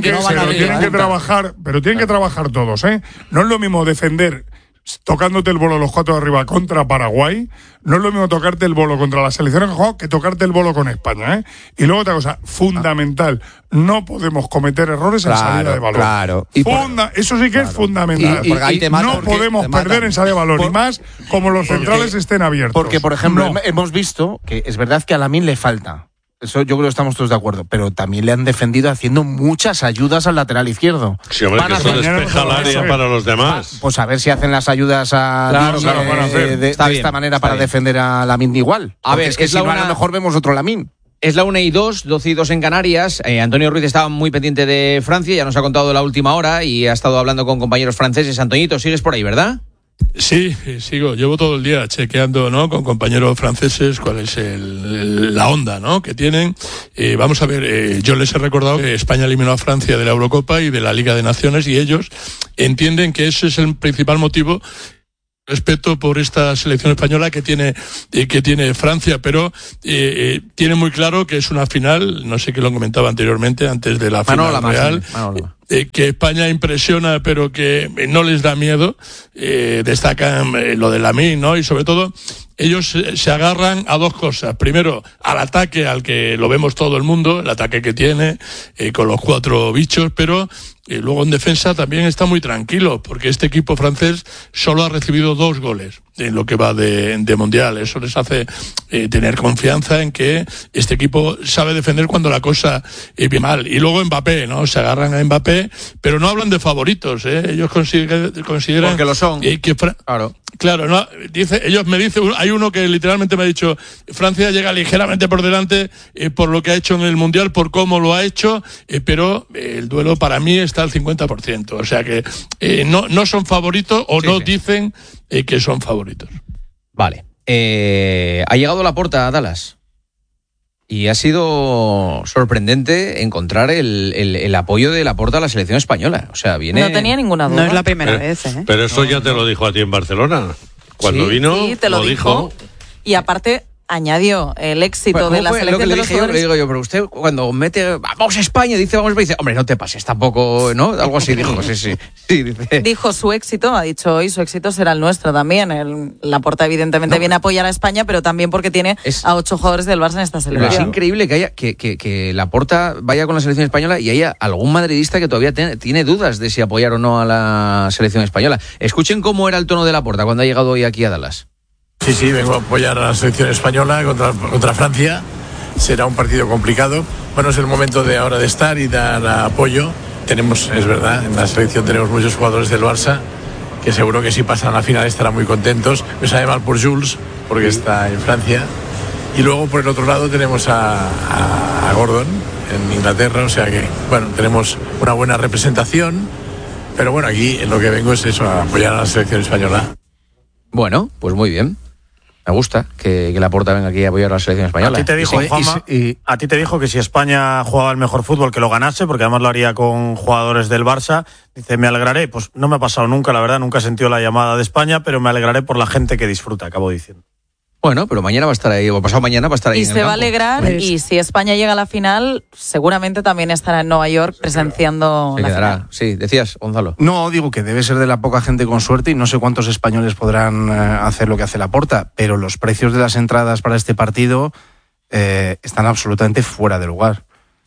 Speaker 3: que trabajar todos. No es lo mismo defender tocándote el bolo los 4 de arriba contra Paraguay, no es lo mismo tocarte el bolo contra la selección que tocarte el bolo con España, Y luego otra cosa fundamental, no podemos cometer errores en salida de balón.
Speaker 4: Claro.
Speaker 3: Eso sí que es fundamental. No podemos perder en salida de balón, y más como los centrales estén abiertos.
Speaker 7: Porque, por ejemplo, hemos visto que es verdad que a Lamine le falta. Eso yo creo que estamos todos de acuerdo, pero también le han defendido haciendo muchas ayudas al lateral izquierdo.
Speaker 6: Sí, hombre, que eso despeja el área para los demás.
Speaker 7: Pues a ver si hacen las ayudas de esta manera para defender a Lamine igual.
Speaker 2: A ver, es que
Speaker 7: si no, a lo mejor vemos otro Lamine.
Speaker 2: Es la 1:02, 12:02 en Canarias. Antonio Ruiz estaba muy pendiente de Francia, ya nos ha contado la última hora y ha estado hablando con compañeros franceses. Antoñito, sigues por ahí, ¿verdad?
Speaker 14: Sí, sigo. Llevo todo el día chequeando, ¿no?, con compañeros franceses cuál es la onda, ¿no?, que tienen. Vamos a ver, yo les he recordado que España eliminó a Francia de la Eurocopa y de la Liga de Naciones y ellos entienden que ese es el principal motivo. Respeto por esta selección española que tiene Francia, pero tiene muy claro que es una final, no sé qué lo comentaba anteriormente, antes de la final real, que España impresiona, pero que no les da miedo. Destacan lo de Lamine, ¿no? Y sobre todo, ellos se agarran a 2 cosas. Primero, al ataque, al que lo vemos todo el mundo, el ataque que tiene, con los 4 bichos, pero luego en defensa también está muy tranquilo, porque este equipo francés solo ha recibido 2 goles. en lo que va de Mundial. Eso les hace tener confianza en que este equipo sabe defender cuando la cosa viene mal. Y luego Mbappé, ¿no? Se agarran a Mbappé, pero no hablan de favoritos, ¿eh? Ellos consideran
Speaker 2: porque lo son.
Speaker 14: Claro, no, ellos me dicen, hay uno que literalmente me ha dicho, Francia llega ligeramente por delante por lo que ha hecho en el Mundial, por cómo lo ha hecho, pero el duelo para mí está al 50%. O sea que no son favoritos o dicen que son favoritos.
Speaker 2: Vale. Ha llegado Laporta a Dallas. Y ha sido sorprendente encontrar el apoyo de Laporta a la selección española. O sea, viene...
Speaker 12: No tenía ninguna duda.
Speaker 8: No es la primera vez, ¿eh?
Speaker 6: Pero eso ya te lo dijo a ti en Barcelona. Cuando vino,
Speaker 12: sí, te lo dijo. Y aparte añadió el éxito de la selección de los jugadores.
Speaker 2: Le digo yo, pero usted cuando mete vamos a España, dice vamos a España, dice, hombre, no te pases tampoco, ¿no? Algo así dijo, sí, dice.
Speaker 12: Dijo su éxito, ha dicho hoy, su éxito será el nuestro también. Laporta evidentemente viene a apoyar a España, pero también porque tiene a 8 jugadores del Barça en esta selección.
Speaker 2: Pero es increíble que haya que Laporta vaya con la selección española y haya algún madridista que todavía tiene dudas de si apoyar o no a la selección española. Escuchen cómo era el tono de Laporta cuando ha llegado hoy aquí a Dallas.
Speaker 15: Sí, vengo a apoyar a la selección española contra Francia. Será un partido complicado. Bueno, es el momento de ahora de estar y dar apoyo. Tenemos, es verdad, en la selección tenemos muchos jugadores del Barça que seguro que si pasan a la final estarán muy contentos. Me sabe mal por Jules, porque está en Francia. Y luego por el otro lado tenemos a Gordon en Inglaterra, o sea que, bueno, tenemos una buena representación. Pero bueno, aquí en lo que vengo es eso, a apoyar a la selección española.
Speaker 2: Bueno, pues muy bien. Me gusta que Laporta venga aquí a apoyar a la selección española.
Speaker 11: A ti te dijo, Juanma, a ti te dijo que si España jugaba el mejor fútbol que lo ganase, porque además lo haría con jugadores del Barça. Dice, me alegraré. Pues no me ha pasado nunca, la verdad, nunca he sentido la llamada de España, pero me alegraré por la gente que disfruta, acabo diciendo.
Speaker 2: Bueno, pero mañana va a estar ahí, o pasado mañana va a estar ahí.
Speaker 12: Y se va a alegrar, y si España llega a la final, seguramente también estará en Nueva York presenciando la final.
Speaker 2: Sí, decías, Gonzalo.
Speaker 7: No, digo que debe ser de la poca gente con suerte y no sé cuántos españoles podrán hacer lo que hace Laporta, pero los precios de las entradas para este partido están absolutamente fuera de lugar.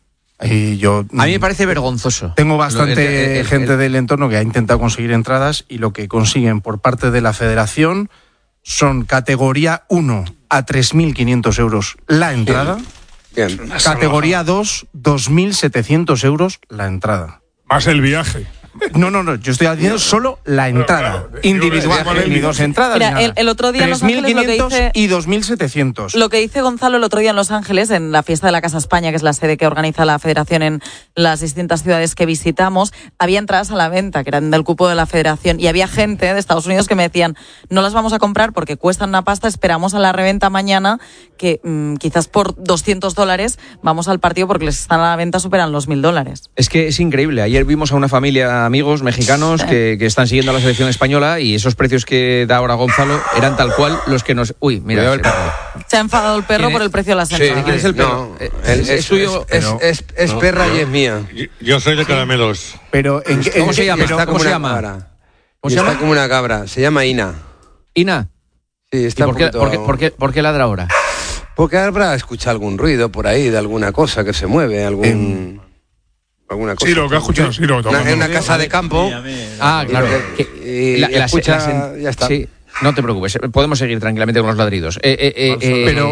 Speaker 7: Y a
Speaker 2: mí me parece vergonzoso.
Speaker 7: Tengo bastante gente del entorno que ha intentado conseguir entradas y lo que consiguen por parte de la federación son categoría 1 a 3.500 euros la entrada.
Speaker 10: Bien.
Speaker 7: Categoría 2, 2.700 euros la entrada.
Speaker 3: Más el viaje.
Speaker 7: No, yo estoy diciendo solo la entrada. Individual, ni dos entradas.
Speaker 12: Mira, el otro día en Los Ángeles lo que dice,
Speaker 7: y 2.700.
Speaker 12: Lo que dice Gonzalo el otro día en Los Ángeles, en la fiesta de la Casa España, que es la sede que organiza la Federación en las distintas ciudades que visitamos, había entradas a la venta, que eran del cupo de la Federación, y había gente de Estados Unidos que me decían, no las vamos a comprar porque cuestan una pasta, esperamos a la reventa mañana, que quizás por $200 vamos al partido porque les están a la venta, superan los $1.000.
Speaker 2: Es que es increíble. Ayer vimos a una familia, amigos mexicanos que están siguiendo a la selección española, y esos precios que da ahora Gonzalo eran tal cual los que nos... Uy, mira, el perro.
Speaker 12: Se ha enfadado el perro por el precio de las entradas.
Speaker 2: ¿Quién es el perro?
Speaker 10: No, es suyo, es perra y es mía.
Speaker 6: Yo soy de caramelos.
Speaker 7: Pero
Speaker 2: ¿cómo se llama?
Speaker 10: ¿Cómo se llama? Está como una cabra. Se llama Ina.
Speaker 2: ¿Ina?
Speaker 10: Sí, está
Speaker 2: ¿Por qué ladra ahora?
Speaker 10: Porque habrá escuchado algún ruido por ahí de alguna cosa que se mueve, alguna cosa.
Speaker 3: Sí, lo que ha escuchado, sí, lo
Speaker 10: en una casa de campo.
Speaker 2: Claro.
Speaker 10: Y escucha, ya está.
Speaker 2: Sí, no te preocupes, podemos seguir tranquilamente con los ladridos.
Speaker 7: Pero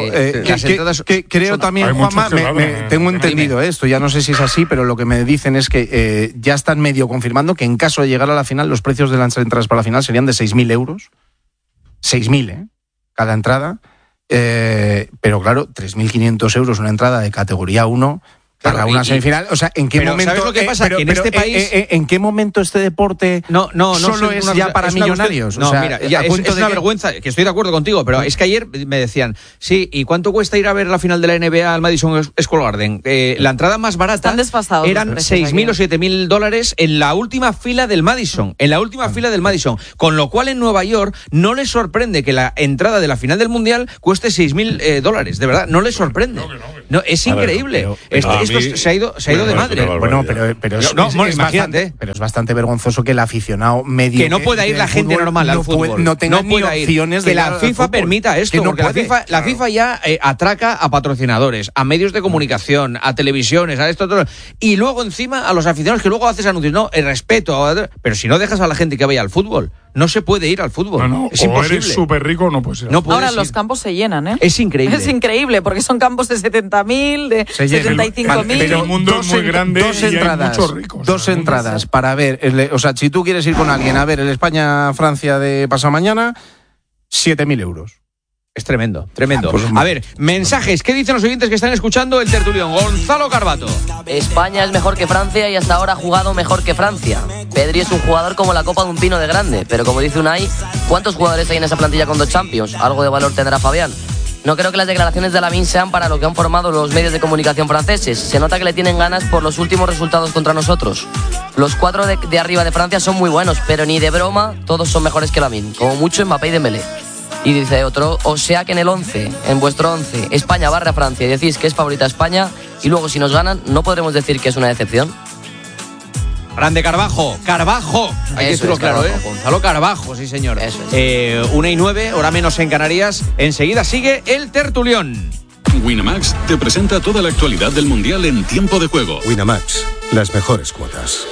Speaker 7: creo también, Juanma, tengo entendido esto, ya no sé si es así, pero lo que me dicen es que ya están medio confirmando que en caso de llegar a la final, los precios de las entradas para la final serían de 6.000 euros. 6.000, cada entrada. Pero claro, 3.500 euros una entrada de categoría 1 para una semifinal. O sea, ¿en qué momento?
Speaker 2: ¿Sabes lo que pasa? En este país,
Speaker 7: ¿en qué momento este deporte solo es ya para millonarios?
Speaker 2: No,
Speaker 7: o sea,
Speaker 2: mira, es una vergüenza, que estoy de acuerdo contigo, pero es que ayer me decían, sí, ¿y cuánto cuesta ir a ver la final de la NBA al Madison Square Garden? La entrada más barata eran $6.000 o $7.000 en la última fila del Madison, con lo cual en Nueva York no les sorprende que la entrada de la final del Mundial cueste $6.000, de verdad, no les sorprende. No, es increíble. Esto se ha ido de madre.
Speaker 7: Bueno, pero es bastante vergonzoso que el aficionado medio
Speaker 2: que no pueda ir la gente normal al fútbol,
Speaker 7: no tenga ni opciones de
Speaker 2: que la FIFA permita esto, porque la FIFA ya atraca a patrocinadores, a medios de comunicación, a televisiones, a esto, todo, y luego encima a los aficionados que luego haces anuncios. No, el respeto, pero si no dejas a la gente que vaya al fútbol, no se puede ir al fútbol.
Speaker 3: No,
Speaker 2: es
Speaker 3: o
Speaker 2: imposible.
Speaker 3: eres súper rico o no puedes ir.
Speaker 2: No puedes
Speaker 12: Ahora
Speaker 2: ir.
Speaker 12: los campos se llenan, ¿eh?
Speaker 2: Es increíble.
Speaker 12: Es increíble, porque son campos de 70.000, de 75.000.
Speaker 3: Pero el mundo es muy grande y hay muchos ricos.
Speaker 7: Dos entradas para ver, o sea, si tú quieres ir con alguien a ver el España-Francia de pasado mañana, 7.000 euros.
Speaker 2: Es tremendo, tremendo.
Speaker 7: Pues,
Speaker 2: a ver, mensajes. ¿Qué dicen los oyentes que están escuchando el tertulión? Gonzalo Carbato.
Speaker 16: España es mejor que Francia y hasta ahora ha jugado mejor que Francia. Pedri es un jugador como la copa de un pino de grande, pero como dice Unai, ¿cuántos jugadores hay en esa plantilla con 2 Champions? Algo de valor tendrá Fabián. No creo que las declaraciones de Lamine sean para lo que han formado los medios de comunicación franceses. Se nota que le tienen ganas por los últimos resultados contra nosotros. Los 4 de arriba de Francia son muy buenos, pero ni de broma todos son mejores que Lamine. Como mucho Mbappé y Dembélé. Y dice otro, o sea que en el 11, en vuestro 11, España barra Francia y decís que es favorita España y luego si nos ganan no podremos decir que es una decepción.
Speaker 2: Grande Carbajo. Hay que decirlo claro,
Speaker 16: Carbajo.
Speaker 2: Gonzalo Carbajo, sí señor.
Speaker 16: Eso es.
Speaker 2: 1:09, hora menos en Canarias. Enseguida sigue el tertulión.
Speaker 17: Winamax te presenta toda la actualidad del Mundial en tiempo de juego.
Speaker 18: Winamax, las mejores cuotas.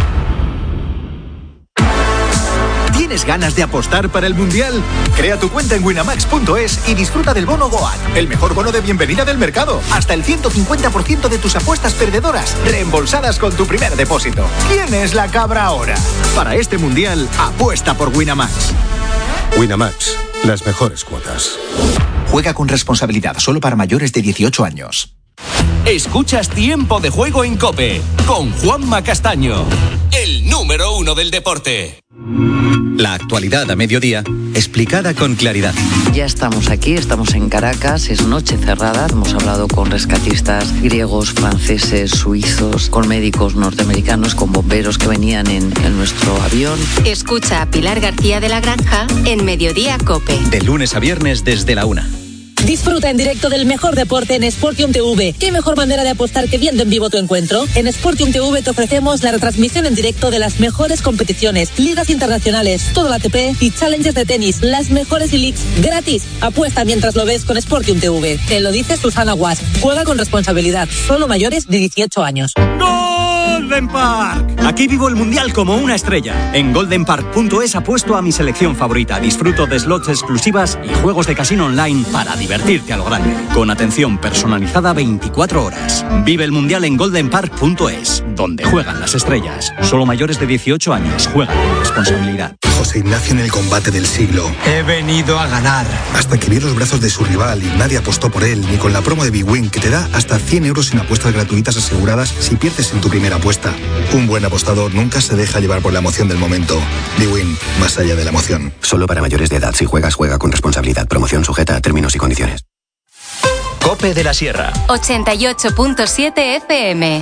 Speaker 19: ¿Tienes ganas de apostar para el Mundial? Crea tu cuenta en winamax.es y disfruta del bono Goat, el mejor bono de bienvenida del mercado. Hasta el 150% de tus apuestas perdedoras, reembolsadas con tu primer depósito. ¿Quién es la cabra ahora? Para este Mundial, apuesta por Winamax.
Speaker 18: Winamax, las mejores cuotas.
Speaker 19: Juega con responsabilidad, solo para mayores de 18 años.
Speaker 1: Escuchas Tiempo de Juego en COPE con Juanma Castaño, el número 1 del deporte.
Speaker 20: La actualidad a mediodía, explicada con claridad.
Speaker 21: Ya estamos aquí, estamos en Caracas, es noche cerrada. Hemos hablado con rescatistas griegos, franceses, suizos, con médicos norteamericanos, con bomberos que venían en nuestro avión.
Speaker 22: Escucha a Pilar García de la Granja en Mediodía COPE.
Speaker 20: De lunes a viernes desde la 1.
Speaker 23: Disfruta en directo del mejor deporte en Sportium TV. ¿Qué mejor manera de apostar que viendo en vivo tu encuentro? En Sportium TV te ofrecemos la retransmisión en directo de las mejores competiciones, ligas internacionales, todo el ATP y challenges de tenis, las mejores e-leagues gratis. Apuesta mientras lo ves con Sportium TV. Te lo dice Susana Guas. Juega con responsabilidad. Solo mayores de 18 años.
Speaker 24: Golden Park. Aquí vivo el Mundial como una estrella. En goldenpark.es apuesto a mi selección favorita. Disfruto de slots exclusivas y juegos de casino online para divertirte a lo grande. Con atención personalizada 24 horas. Vive el Mundial en goldenpark.es, donde juegan las estrellas. Solo mayores de 18 años. Juega con responsabilidad.
Speaker 18: José Ignacio en el combate del siglo.
Speaker 24: He venido a ganar.
Speaker 18: Hasta que vio los brazos de su rival y nadie apostó por él, ni con la promo de Big Win, que te da hasta 100 euros en apuestas gratuitas aseguradas si pierdes en tu primera apuesta. Un buen apostador nunca se deja llevar por la emoción del momento. Big Win, más allá de la emoción.
Speaker 25: Solo para mayores de edad. Si juegas, juega con responsabilidad. Promoción sujeta a términos y condiciones.
Speaker 20: COPE de la Sierra.
Speaker 22: 88.7 FM.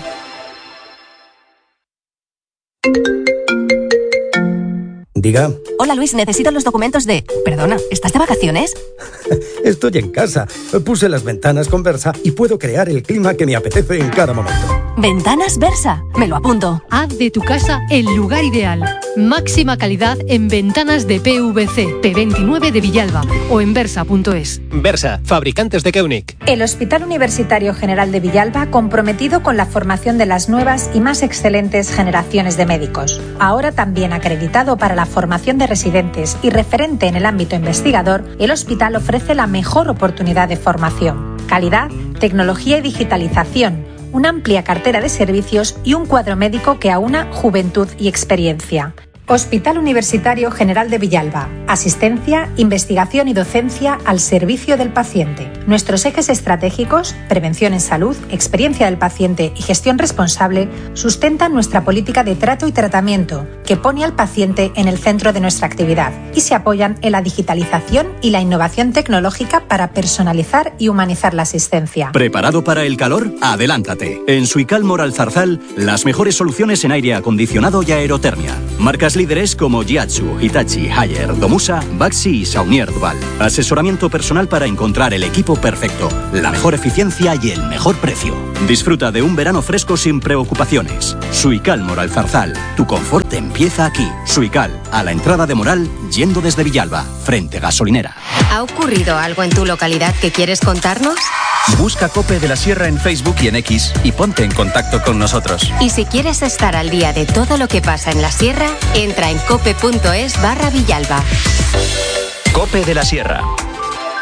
Speaker 26: Diga.
Speaker 27: Hola Luis, necesito los documentos de... Perdona, ¿estás de vacaciones?
Speaker 26: Estoy en casa. Puse las ventanas con Versa y puedo crear el clima que me apetece en cada momento.
Speaker 27: Ventanas Versa, me lo apunto.
Speaker 28: Haz de tu casa el lugar ideal. Máxima calidad en ventanas de PVC, P29 de Villalba o en versa.es.
Speaker 29: Versa, fabricantes de Keunig.
Speaker 30: El Hospital Universitario General de Villalba comprometido con la formación de las nuevas y más excelentes generaciones de médicos. Ahora también acreditado para la formación de residentes y referente en el ámbito investigador, el hospital ofrece la mejor oportunidad de formación. Calidad, tecnología y digitalización, una amplia cartera de servicios y un cuadro médico que aúna juventud y experiencia. Hospital Universitario General de Villalba. Asistencia, investigación y docencia al servicio del paciente. Nuestros ejes estratégicos, prevención en salud, experiencia del paciente y gestión responsable, sustentan nuestra política de trato y tratamiento, que pone al paciente en el centro de nuestra actividad y se apoyan en la digitalización y la innovación tecnológica para personalizar y humanizar la asistencia.
Speaker 24: ¿Preparado para el calor? Adelántate. En Suical Moral Zarzal, las mejores soluciones en aire acondicionado y aerotermia. Marcas líderes como Jiatsu, Hitachi, Haier, Domusa, Baxi y Saunier Duval. Asesoramiento personal para encontrar el equipo perfecto, la mejor eficiencia y el mejor precio. Disfruta de un verano fresco sin preocupaciones. Suical Moral Zarzal. Tu confort empieza aquí. Suical, a la entrada de Moral, yendo desde Villalba, frente gasolinera.
Speaker 22: ¿Ha ocurrido algo en tu localidad que quieres contarnos?
Speaker 24: Busca COPE de la Sierra en Facebook y en X y ponte en contacto con nosotros.
Speaker 22: Y si quieres estar al día de todo lo que pasa en la Sierra, entra en cope.es/Villalba.
Speaker 24: COPE de la Sierra,